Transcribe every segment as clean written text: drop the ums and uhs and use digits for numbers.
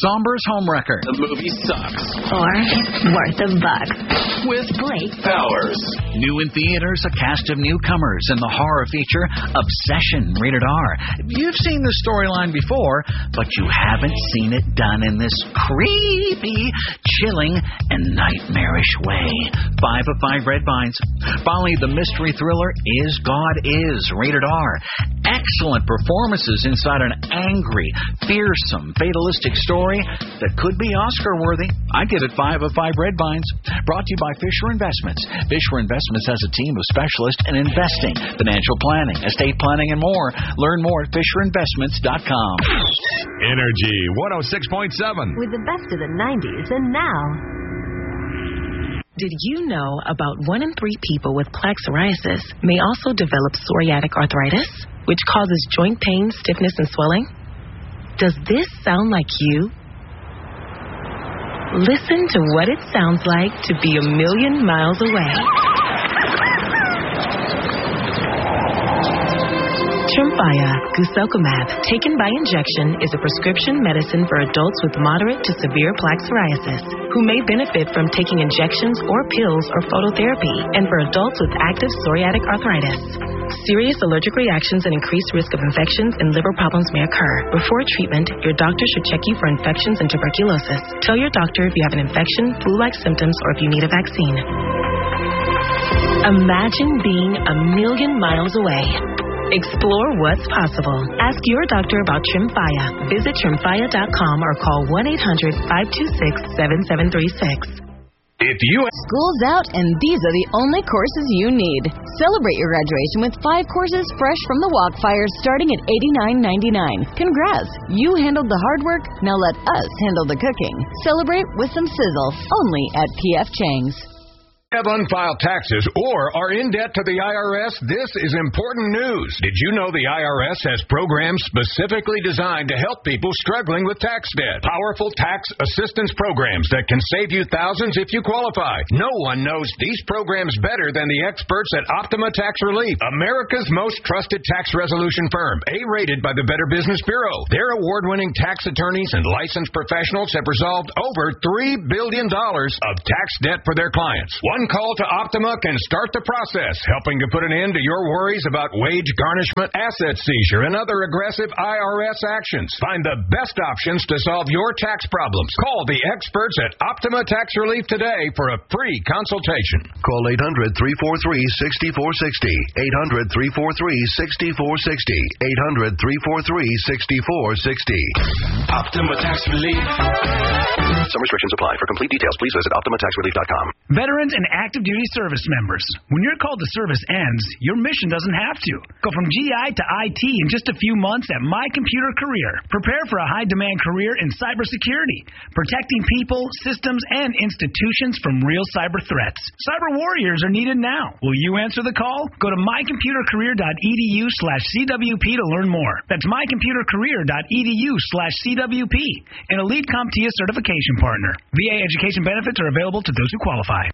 Somber's Homewrecker. The movie sucks. Or it's worth a buck. With Blake Powers. New in theaters, a cast of newcomers in the horror feature Obsession, rated R. You've seen the storyline before, but you haven't seen it done in this creepy, chilling, and nightmarish way. 5 of 5 Red Vines. Finally, the mystery thriller Is God Is, rated R. Excellent performances inside an angry, fearsome, fatalistic story that could be Oscar-worthy. I give it 5 of 5 Red Vines. Brought to you by Fisher Investments. Fisher Investments has a team of specialists in investing, financial planning, estate planning, and more. Learn more at FisherInvestments.com. Energy 106.7. With the best of the 90s and now. Did you know about 1 in 3 people with plaque psoriasis may also develop psoriatic arthritis, which causes joint pain, stiffness, and swelling? Does this sound like you? Listen to what it sounds like to be a million miles away. Tremfya guselkumab, taken by injection, is a prescription medicine for adults with moderate to severe plaque psoriasis who may benefit from taking injections or pills or phototherapy, and for adults with active psoriatic arthritis. Serious allergic reactions and increased risk of infections and liver problems may occur. Before treatment, your doctor should check you for infections and tuberculosis. Tell your doctor if you have an infection, flu-like symptoms, or if you need a vaccine. Imagine being a million miles away. Explore what's possible. Ask your doctor about Tremfya. Visit Tremfya.com or call 1-800-526-7736. School's out, and these are the only courses you need. Celebrate your graduation with 5 courses fresh from the Walkfire starting at $89.99. Congrats! You handled the hard work, now let us handle the cooking. Celebrate with some sizzle, only at P.F. Chang's. Have unfiled taxes or are in debt to the IRS? This is important news. Did you know the IRS has programs specifically designed to help people struggling with tax debt? Powerful tax assistance programs that can save you thousands if you qualify. No one knows these programs better than the experts at Optima Tax Relief, America's most trusted tax resolution firm, A-rated by the Better Business Bureau. Their award-winning tax attorneys and licensed professionals have resolved over $3 billion of tax debt for their clients. One call to Optima can start the process, helping to put an end to your worries about wage garnishment, asset seizure, and other aggressive IRS actions. Find the best options to solve your tax problems. Call the experts at Optima Tax Relief today for a free consultation. Call 800-343-6460. 800-343-6460. 800-343-6460. Optima Tax Relief. Some restrictions apply. For complete details, please visit OptimaTaxRelief.com. Veterans and active duty service members. When your call to service ends, your mission doesn't have to. Go from GI to IT in just a few months at My Computer Career. Prepare for a high-demand career in cybersecurity, protecting people, systems, and institutions from real cyber threats. Cyber warriors are needed now. Will you answer the call? Go to mycomputercareer.edu/CWP to learn more. That's mycomputercareer.edu/CWP, an Elite CompTIA certification partner. VA education benefits are available to those who qualify.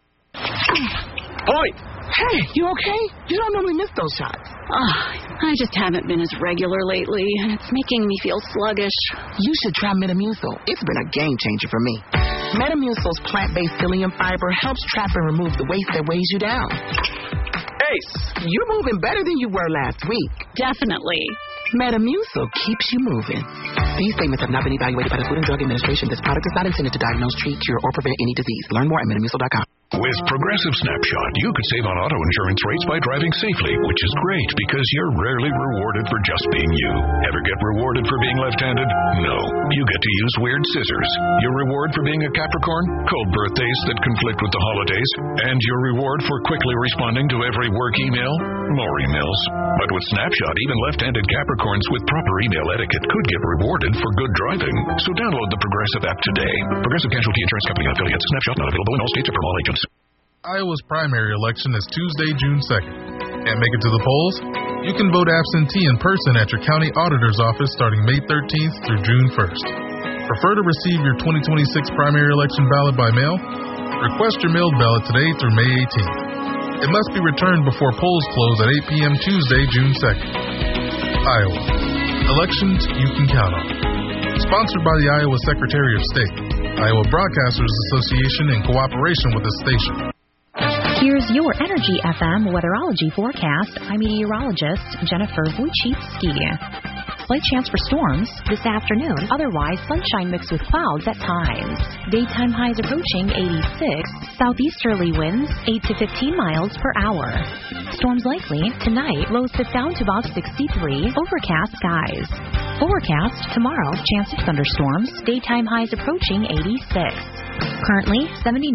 Point! Hey, you okay? You don't normally miss those shots. I just haven't been as regular lately, and it's making me feel sluggish. You should try Metamucil. It's been a game changer for me. Metamucil's plant-based psyllium fiber helps trap and remove the waste that weighs you down. Ace, you're moving better than you were last week. Definitely. Metamucil keeps you moving. These statements have not been evaluated by the Food and Drug Administration. This product is not intended to diagnose, treat, cure, or prevent any disease. Learn more at Metamucil.com. With Progressive Snapshot, you could save on auto insurance rates by driving safely, which is great because you're rarely rewarded for just being you. Ever get rewarded for being left-handed? No. You get to use weird scissors. Your reward for being a Capricorn? Cold birthdays that conflict with the holidays. And your reward for quickly responding to every work email? More emails. But with Snapshot, even left-handed Capricorns with proper email etiquette could get rewarded for good driving. So download the Progressive app today. Progressive Casualty Insurance Company and affiliates. Snapshot not available in all states or from all agents. Iowa's primary election is Tuesday, June 2nd. Can't make it to the polls? You can vote absentee in person at your county auditor's office starting May 13th through June 1st. Prefer to receive your 2026 primary election ballot by mail? Request your mailed ballot today through May 18th. It must be returned before polls close at 8 p.m. Tuesday, June 2nd. Iowa. Elections you can count on. Sponsored by the Iowa Secretary of State, Iowa Broadcasters Association in cooperation with the station. Here's your Energy FM weatherology forecast. I'm meteorologist Jennifer Wojcicki. Slight chance for storms this afternoon. Otherwise, sunshine mixed with clouds at times. Daytime highs approaching 86. Southeasterly winds 8 to 15 miles per hour. Storms likely tonight. Lows dip down to about 63. Overcast skies. Forecast tomorrow. Chance of thunderstorms. Daytime highs approaching 86. Currently 79.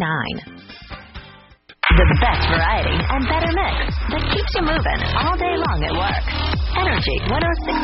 The best variety and better mix that keeps you moving all day long at work. Energy 106.1.